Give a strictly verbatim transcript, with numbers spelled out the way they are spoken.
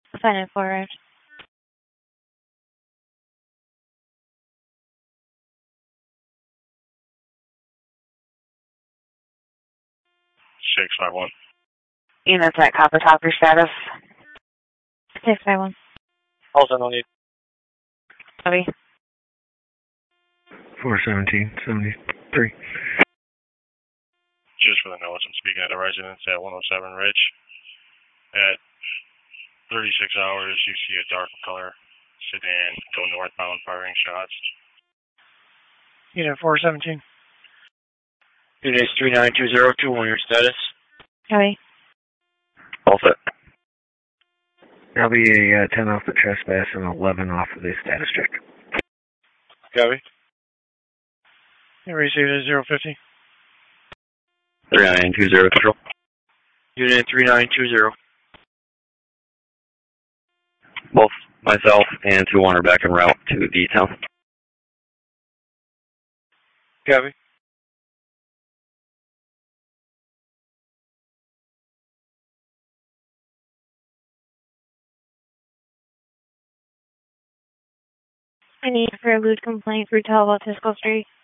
five nine four arrived. six five one. Units at Copper Top, your status? six five one. Also no need. Copy. four seventeen seventy-three. Just for the notes, I'm speaking at a residence at one oh seven Ridge. At thirty-six hours, you see a dark color sedan go northbound firing shots. Unit four seventeen. Unit three nine two zero two one, your status? Copy. All set. I'll be a uh, ten off the trespass and eleven off of the status check. Copy. You received a zero fifty. three nine two zero control. Unit three nine two zero. Both myself and two one are back en route to the town. Copy. I need for a lewd complaint for Talbot Tisco Street.